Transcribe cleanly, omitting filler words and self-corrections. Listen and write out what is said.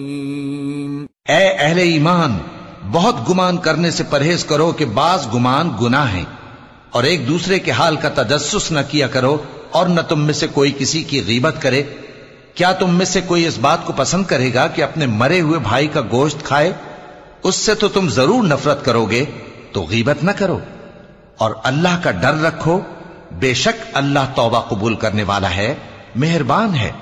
ए अहले ईमान, बहुत गुमान करने से परहेज करो कि बाज गुमान गुनाह है, और एक दूसरे के हाल का तजस्सुस न किया करो, और न तुम में से कोई किसी की गीबत करे। क्या तुम में से कोई इस बात को पसंद करेगा कि अपने मरे हुए भाई का गोश्त खाए? उससे तो तुम जरूर नफरत करोगे, तो गीबत न करो और अल्लाह का डर रखो। बेशक अल्लाह तौबा कबूल करने वाला है, मेहरबान है।